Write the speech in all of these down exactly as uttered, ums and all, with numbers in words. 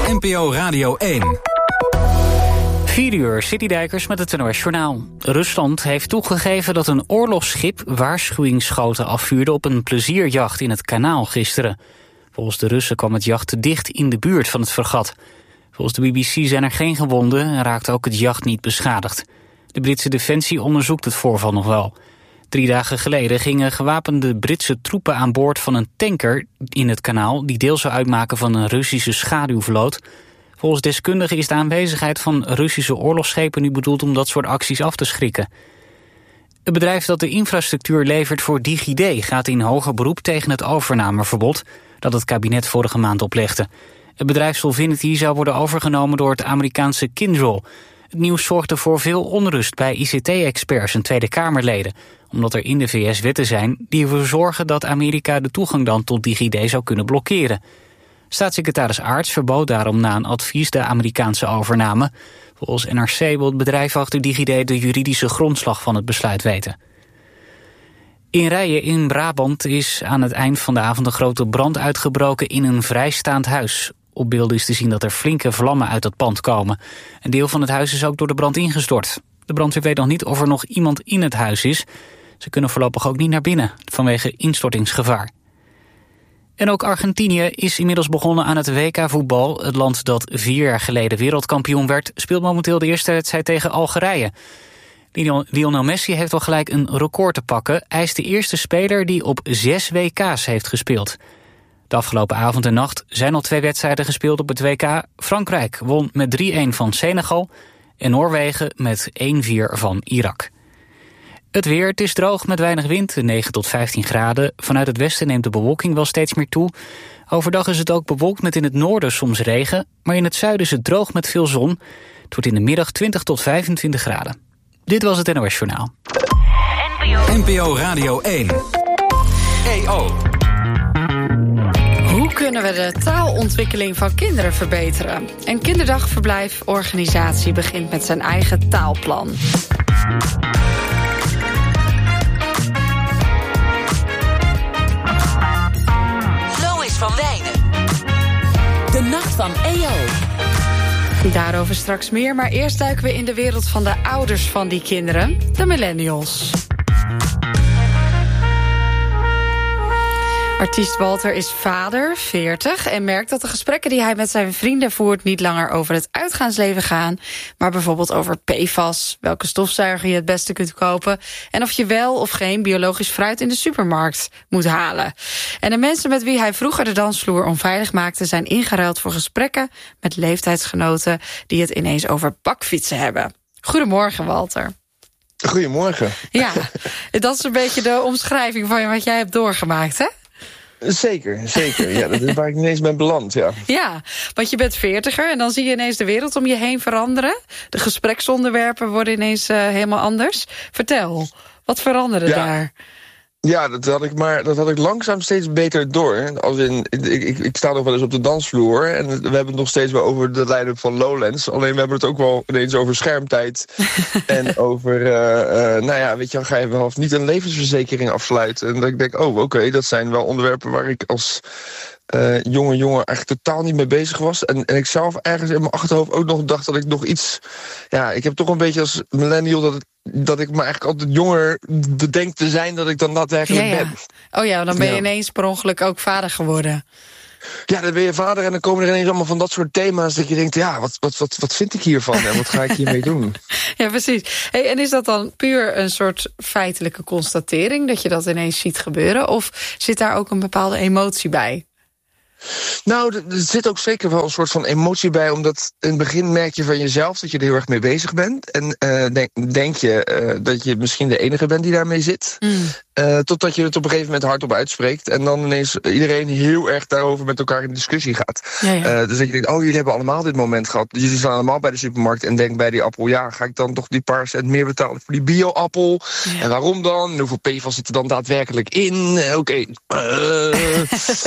N P O Radio één. vier uur, Citydijkers met het N O S Journaal. Rusland heeft toegegeven dat een oorlogsschip waarschuwingsschoten afvuurde op een plezierjacht in het kanaal gisteren. Volgens de Russen kwam het jacht te dicht in de buurt van het fregat. Volgens de B B C zijn er geen gewonden en raakte ook het jacht niet beschadigd. De Britse Defensie onderzoekt het voorval nog wel. Drie dagen geleden gingen gewapende Britse troepen aan boord van een tanker in het kanaal die deel zou uitmaken van een Russische schaduwvloot. Volgens deskundigen is de aanwezigheid van Russische oorlogsschepen nu bedoeld om dat soort acties af te schrikken. Het bedrijf dat de infrastructuur levert voor DigiD gaat in hoger beroep tegen het overnameverbod dat het kabinet vorige maand oplegde. Het bedrijf Solvinity zou worden overgenomen door het Amerikaanse Kyndryl. Het nieuws zorgde voor veel onrust bij I C T-experts en Tweede Kamerleden, omdat er in de V S wetten zijn die ervoor zorgen dat Amerika de toegang dan tot DigiD zou kunnen blokkeren. Staatssecretaris Aarts verbood daarom na een advies de Amerikaanse overname. Volgens N R C wil het bedrijf achter DigiD de juridische grondslag van het besluit weten. In Rijen in Brabant is aan het eind van de avond een grote brand uitgebroken in een vrijstaand huis. Op beelden is te zien dat er flinke vlammen uit het pand komen. Een deel van het huis is ook door de brand ingestort. De brandweer weet nog niet of er nog iemand in het huis is. Ze kunnen voorlopig ook niet naar binnen vanwege instortingsgevaar. En ook Argentinië is inmiddels begonnen aan het W K-voetbal. Het land dat vier jaar geleden wereldkampioen werd, speelt momenteel de eerste wedstrijd tegen Algerije. Lionel Messi heeft al gelijk een record te pakken. Hij is de eerste speler die op zes W K's heeft gespeeld. De afgelopen avond en nacht zijn al twee wedstrijden gespeeld op het W K. Frankrijk won met drie-een van Senegal en Noorwegen met één-vier van Irak. Het weer, het is droog met weinig wind, negen tot vijftien graden. Vanuit het westen neemt de bewolking wel steeds meer toe. Overdag is het ook bewolkt met in het noorden soms regen, maar in het zuiden is het droog met veel zon. Het wordt in de middag twintig tot vijfentwintig graden. Dit was het N O S Journaal. N P O Radio één. E O. Hoe kunnen we de taalontwikkeling van kinderen verbeteren? Een kinderdagverblijforganisatie begint met zijn eigen taalplan. Lois van Wijnen. De nacht van E O. Daarover straks meer, maar eerst duiken we in de wereld van de ouders van die kinderen, de millennials. Artiest Walter is vader, veertig, en merkt dat de gesprekken die hij met zijn vrienden voert niet langer over het uitgaansleven gaan, maar bijvoorbeeld over P F A S, welke stofzuiger je het beste kunt kopen en of je wel of geen biologisch fruit in de supermarkt moet halen. En de mensen met wie hij vroeger de dansvloer onveilig maakte zijn ingeruild voor gesprekken met leeftijdsgenoten die het ineens over bakfietsen hebben. Goedemorgen, Walter. Goedemorgen. Ja, dat is een beetje de omschrijving van wat jij hebt doorgemaakt, hè? Zeker, zeker. Ja, dat is waar ik ineens ben beland, ja. Ja, want je bent veertiger en dan zie je ineens de wereld om je heen veranderen. De gespreksonderwerpen worden ineens uh, helemaal anders. Vertel, wat veranderde ja. daar? Ja, dat had ik maar dat had ik langzaam steeds beter door. Als in, ik, ik, ik sta nog wel eens op de dansvloer en we hebben het nog steeds wel over de line-up van Lowlands. Alleen we hebben het ook wel ineens over schermtijd en over, uh, uh, nou ja, weet je, dan ga je wel niet een levensverzekering afsluiten. En dat ik denk, oh, oké, okay, dat zijn wel onderwerpen waar ik als uh, jonge jongen eigenlijk totaal niet mee bezig was. En, en ik zelf ergens in mijn achterhoofd ook nog dacht dat ik nog iets, ja, ik heb toch een beetje als millennial dat het dat ik me eigenlijk altijd jonger bedenk te zijn dat ik dan daadwerkelijk ja, ja. ben. Oh ja, dan ben je ja. ineens per ongeluk ook vader geworden. Ja, dan ben je vader en dan komen er ineens allemaal van dat soort thema's dat je denkt, ja, wat, wat, wat, wat vind ik hiervan en wat ga ik hiermee doen? Ja, precies. Hey, en is dat dan puur een soort feitelijke constatering dat je dat ineens ziet gebeuren? Of zit daar ook een bepaalde emotie bij? Nou, er zit ook zeker wel een soort van emotie bij, omdat in het begin merk je van jezelf dat je er heel erg mee bezig bent. En uh, denk, denk je uh, dat je misschien de enige bent die daarmee zit. Mm. Uh, totdat je het op een gegeven moment hardop uitspreekt. En dan ineens iedereen heel erg daarover met elkaar in discussie gaat. Ja, ja. Uh, dus dat je denkt, oh, jullie hebben allemaal dit moment gehad. Dus jullie staan allemaal bij de supermarkt en denken bij die appel, ja, ga ik dan toch die paar cent meer betalen voor die bio-appel? Ja. En waarom dan? En hoeveel P F A S zit er dan daadwerkelijk in? Uh, Oké. Okay. Uh,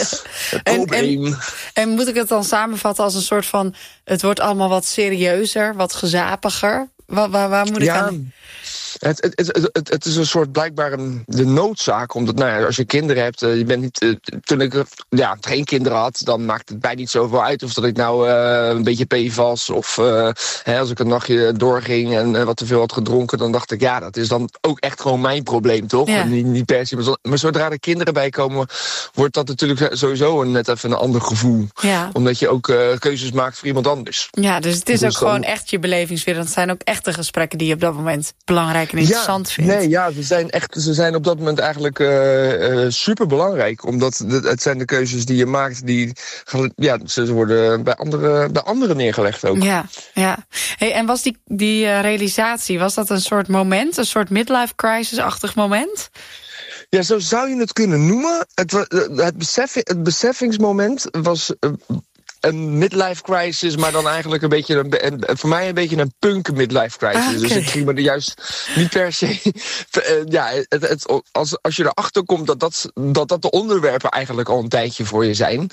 en, en, en moet ik het dan samenvatten als een soort van, het wordt allemaal wat serieuzer, wat gezapiger? Waar, waar, waar moet ik ja. aan... Het, het, het, het, het is een soort blijkbaar een, de noodzaak. Omdat nou ja, als je kinderen hebt, uh, je bent niet. Uh, toen ik ja, geen kinderen had, dan maakt het bij niet zoveel uit. Of dat ik nou uh, een beetje P was. Of uh, hè, als ik een nachtje doorging en uh, wat te veel had gedronken, dan dacht ik, ja, dat is dan ook echt gewoon mijn probleem, toch? Ja. Niet, niet per se. Maar, maar zodra er kinderen bij komen, wordt dat natuurlijk sowieso een, net even een ander gevoel. Ja. Omdat je ook uh, keuzes maakt voor iemand anders. Ja, dus het is dus ook dan... gewoon echt je belevingswereld. Het zijn ook echte gesprekken die je op dat moment belangrijk en interessant ja, vindt. Nee, ja, ze zijn, echt, ze zijn op dat moment eigenlijk uh, uh, super belangrijk. Omdat het, het zijn de keuzes die je maakt, die ja, ze worden bij anderen, bij anderen neergelegd ook. Ja, ja. Hey, en was die, die uh, realisatie, was dat een soort moment, een soort midlife crisis-achtig moment? Ja, zo zou je het kunnen noemen. Het, het, besef, het beseffingsmoment was uh, een midlife crisis, maar dan eigenlijk een beetje een, een, voor mij een beetje een punk midlife crisis. Ah, okay. Dus ik ging me er juist niet per se. Uh, ja, het, het, als, als je erachter komt dat dat, dat dat de onderwerpen eigenlijk al een tijdje voor je zijn,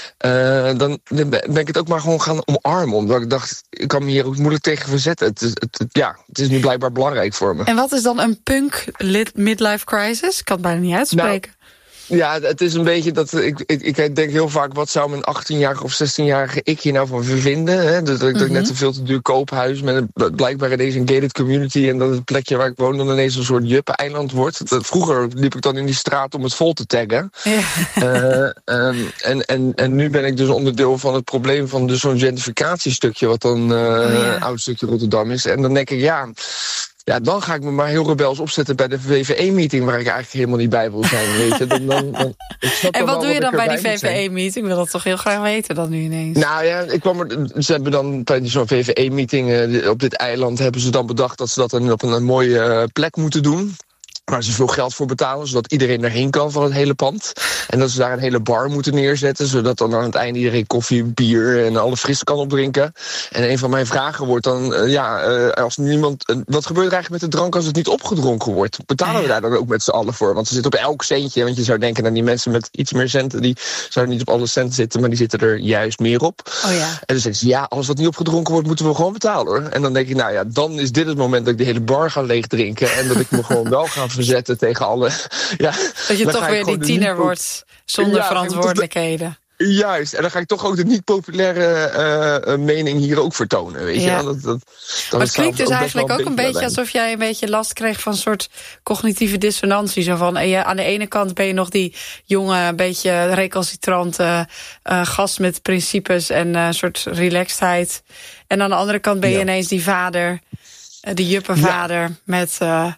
uh, dan ben ik het ook maar gewoon gaan omarmen. Omdat ik dacht, ik kan me hier ook moeilijk tegen verzetten. Het, het, het, ja, het is nu blijkbaar belangrijk voor me. En wat is dan een punk midlife crisis? Ik kan het bijna niet uitspreken. Nou, ja, het is een beetje dat ik, ik, ik denk heel vaak, wat zou mijn achttienjarige of zestienjarige ik hier nou van vinden? Hè? Dat, dat mm-hmm. ik net een veel te duur koophuis met een, blijkbaar ineens een gated community en dat het plekje waar ik woon dan ineens een soort juppe-eiland wordt. Dat, vroeger liep ik dan in die straat om het vol te taggen. Ja. Uh, um, en, en, en nu ben ik dus onderdeel van het probleem van dus zo'n gentrificatiestukje wat dan uh, oh, ja. een oud stukje Rotterdam is. En dan denk ik, ja... Ja, dan ga ik me maar heel rebels opzetten bij de V V E-meeting... waar ik eigenlijk helemaal niet bij wil zijn, weet je. Dan, dan, dan, ik snap en wat doe je dan bij die V V V E-meeting? Ik wil dat toch heel graag weten dan nu ineens. Nou ja, ik kwam er, ze hebben dan bij zo'n V V E-meeting uh, op dit eiland... hebben ze dan bedacht dat ze dat dan op een, een mooie uh, plek moeten doen... waar ze veel geld voor betalen, zodat iedereen erheen kan van het hele pand. En dat ze daar een hele bar moeten neerzetten, zodat dan aan het einde iedereen koffie, bier en alle fris kan opdrinken. En een van mijn vragen wordt dan, uh, ja, uh, als niemand, uh, wat gebeurt er eigenlijk met de drank als het niet opgedronken wordt? Betalen we daar dan ook met z'n allen voor? Want ze zitten op elk centje, want je zou denken, nou, die mensen met iets meer centen, die zouden niet op alle centen zitten, maar die zitten er juist meer op. Oh ja. En dan zeggen ze, ja, als dat niet opgedronken wordt, moeten we gewoon betalen, hoor. En dan denk ik, nou ja, dan is dit het moment dat ik de hele bar ga leegdrinken en dat ik me gewoon wel ga verzetten tegen alle... Ja, dat je toch weer die tiener niet... wordt zonder ja, verantwoordelijkheden. De... Juist, en dan ga ik toch ook de niet populaire uh, uh, mening hier ook vertonen, weet ja. je. Dat, dat, maar het klinkt dus eigenlijk ook een beetje, beetje alsof jij een beetje last kreeg van een soort cognitieve dissonantie. Zo van, en je, aan de ene kant ben je nog die jonge, een beetje recalcitrante uh, gast met principes en een uh, soort relaxedheid. En aan de andere kant ben je ja. ineens die vader, uh, die juppenvader ja. met... Uh,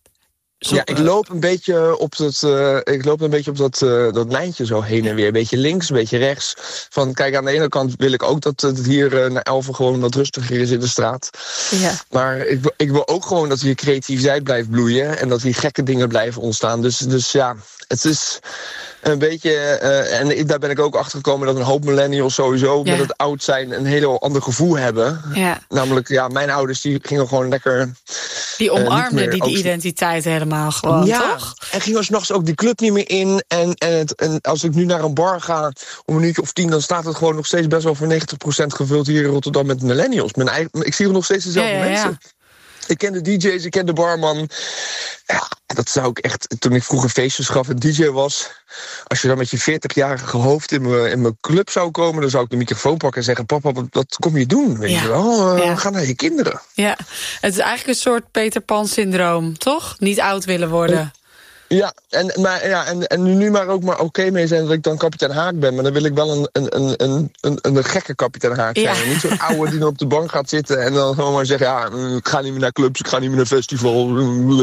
Zo, ja, ik loop een beetje op dat, uh, ik loop een beetje op dat, uh, dat lijntje zo heen en weer. Een beetje links, een beetje rechts. Van kijk, aan de ene kant wil ik ook dat het hier uh, naar Elven gewoon wat rustiger is in de straat. Ja. Maar ik, ik wil ook gewoon dat hier creativiteit blijft bloeien. En dat hier gekke dingen blijven ontstaan. Dus, dus ja, het is een beetje... Uh, en daar ben ik ook achter gekomen dat een hoop millennials sowieso ja. met het oud zijn een heel ander gevoel hebben. Ja. Namelijk, ja, mijn ouders die gingen gewoon lekker... Die omarmden uh, die, die identiteit helemaal gewoon, ja, toch? En gingen we 's nachts ook die club niet meer in. En, en, het, en als ik nu naar een bar ga om een uurtje of tien... dan staat het gewoon nog steeds best wel voor negentig procent gevuld hier in Rotterdam met millennials. Mijn eigen, ik zie er nog steeds dezelfde ja, ja, mensen. Ja. Ik ken de D J's, ik ken de barman. Ja, dat zou ik echt... Toen ik vroeger feestjes gaf en D J was... Als je dan met je veertigjarige hoofd in mijn, in mijn club zou komen... dan zou ik de microfoon pakken en zeggen... Papa, wat, wat kom je doen? Weet ja. je wel? Uh, ja. Ga naar je kinderen. Ja, het is eigenlijk een soort Peter Pan-syndroom, toch? Niet oud willen worden. Ja, en, maar, ja, en, en nu maar ook maar oké okay mee zijn dat ik dan kapitein Haak ben. Maar dan wil ik wel een, een, een, een, een, een gekke kapitein Haak zijn. Ja. Niet zo'n oude die dan op de bank gaat zitten en dan gewoon maar zeggen... ja, ik ga niet meer naar clubs, ik ga niet meer naar festivals.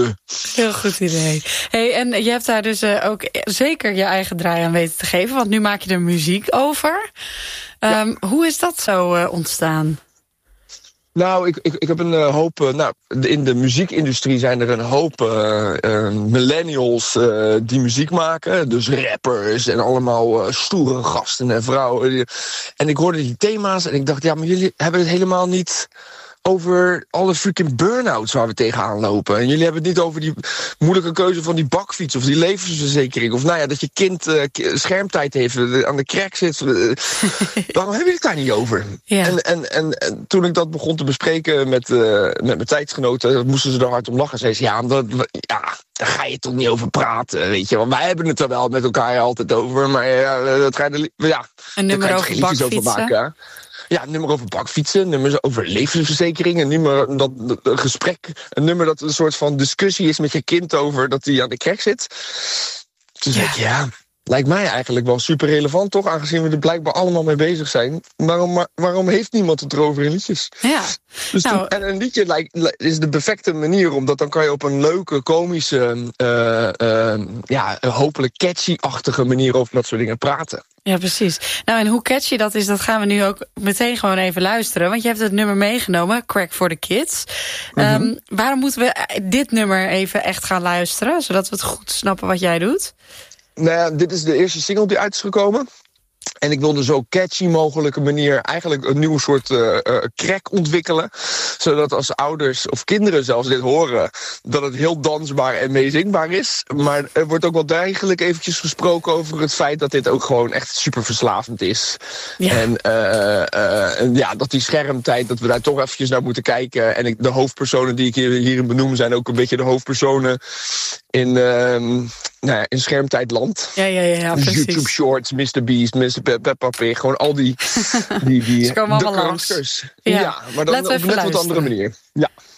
Heel goed idee. Hey, en je hebt daar dus uh, ook zeker je eigen draai aan weten te geven. Want nu maak je er muziek over. Um, ja. Hoe is dat zo uh, ontstaan? Nou, ik, ik, ik heb een uh, hoop... Uh, nou, in de muziekindustrie zijn er een hoop uh, uh, millennials uh, die muziek maken. Dus rappers en allemaal uh, stoere gasten en vrouwen. En ik hoorde die thema's en ik dacht... ja, maar jullie hebben het helemaal niet over alle freaking burn-outs waar we tegenaan lopen. En jullie hebben het niet over die moeilijke keuze van die bakfiets of die levensverzekering. Of nou ja, dat je kind uh, schermtijd heeft, uh, aan de crack zit. Uh, waarom hebben jullie het daar niet over? Ja. En, en, en, en toen ik dat begon te bespreken met, uh, met mijn tijdsgenoten, moesten ze er hard om lachen. Zeiden ze, ja, dat, ja, daar ga je toch niet over praten, weet je. Want wij hebben het er wel met elkaar altijd over. Maar ja, dat ga je er, ja, een nummer daar over kan je liedjes over maken. Hè? Ja, een nummer over bakfietsen, nummers over levensverzekering, een nummer dat een gesprek, een nummer dat een soort van discussie is met je kind over dat hij aan de crack zit. Toen zei ik, ja, lijkt mij eigenlijk wel super relevant, toch? Aangezien we er blijkbaar allemaal mee bezig zijn. Waarom, waarom heeft niemand het erover in liedjes? Ja. Dus nou, toen, en een liedje lijkt, is de perfecte manier, omdat dan kan je op een leuke, komische, uh, uh, ja, hopelijk catchy-achtige manier over dat soort dingen praten. Ja, precies. Nou, en hoe catchy dat is, dat gaan we nu ook meteen gewoon even luisteren. Want je hebt het nummer meegenomen, Crack for the Kids. Mm-hmm. Um, waarom moeten we dit nummer even echt gaan luisteren, zodat we het goed snappen wat jij doet? Nou ja, dit is de eerste single die uit is gekomen. En ik wilde zo catchy mogelijke manier eigenlijk een nieuw soort uh, uh, crack ontwikkelen. Zodat als ouders of kinderen zelfs dit horen, dat het heel dansbaar en meezingbaar is. Maar er wordt ook wel degelijk eventjes gesproken over het feit dat dit ook gewoon echt super verslavend is. Ja. En, uh, uh, en ja, dat die schermtijd, dat we daar toch eventjes naar moeten kijken. En ik, de hoofdpersonen die ik hier, hierin benoem zijn ook een beetje de hoofdpersonen in, uh, nou ja, in schermtijdland. Ja, ja, ja, ja, dus precies. YouTube Shorts, mister Beast, mister Pe- Peppa Pig, gewoon al die, die, die Ze komen de allemaal karakters. langs. Ja, Ja, maar dan op een net luisteren. wat andere manier. Ja.